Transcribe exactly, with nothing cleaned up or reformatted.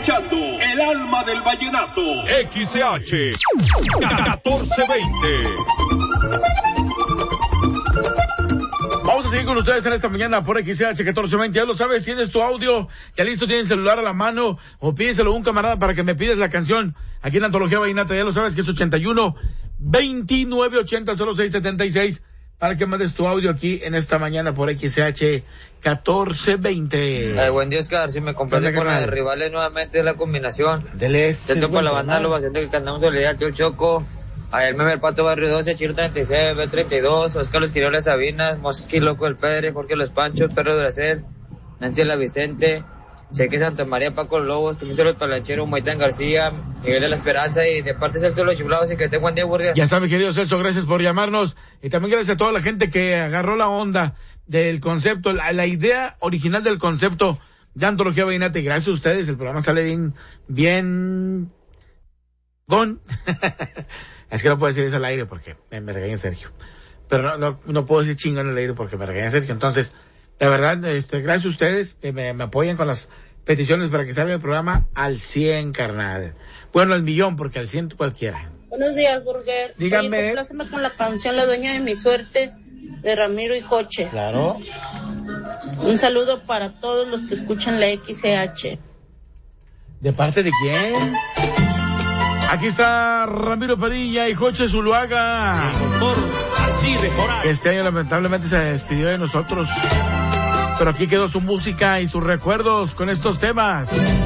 escuchando El Alma del Vallenato. X C H catorce veinte. Vamos a seguir con ustedes en esta mañana por X C H catorce veinte. Ya lo sabes, tienes tu audio, ya listo, tienes el celular a la mano, o pídeselo a un camarada para que me pides la canción aquí en la Antología Vallenata. Ya lo sabes que es ochenta y uno, veintinueve, ochenta, cero seis, setenta y seis, para que mandes tu audio aquí en esta mañana por X C H catorce veinte. Eh, buen día, Oscar. Si me complace con la de Rivales nuevamente la combinación. Dele. Siento con la banda Lo Vaciante que cantamos Soledad, Tío Choco. Ayer me el Pato Barrio doce, Chiro treinta y seis, B treinta y dos, Oscar Los Quiroles Sabinas, Mosesqui Loco el Pedre, Jorge Los Panchos, Perro de Bracer, Nancy La Vicente, Cheque Santa María, Paco Lobos, Comiso Los Palancheros, Maitán García, Miguel de la Esperanza, y de parte Celso Los Chiflados, y que tengan buen día, burger. Ya está, mi querido Celso, gracias por llamarnos, y también gracias a toda la gente que agarró la onda del concepto, la, la idea original del concepto de Antología Vallenata, y gracias a ustedes, el programa sale bien, bien, con... Es que no puedo decir eso al aire porque me, me regaña Sergio. Pero no, no, no puedo decir chingón al aire porque me regaña Sergio. Entonces, la verdad, este, gracias a ustedes que me, me apoyan con las peticiones para que salga el programa al cien, carnal. Bueno, al millón, porque al cien cualquiera. Buenos días, Burger. Dígame. Oye, compláceme con la canción La Dueña de mi Suerte de Ramiro y Joche. Claro. Un saludo para todos los que escuchan la X C H. ¿De parte de quién? Aquí está Ramiro Padilla y Joche Zuluaga. Este año lamentablemente se despidió de nosotros, pero aquí quedó su música y sus recuerdos con estos temas.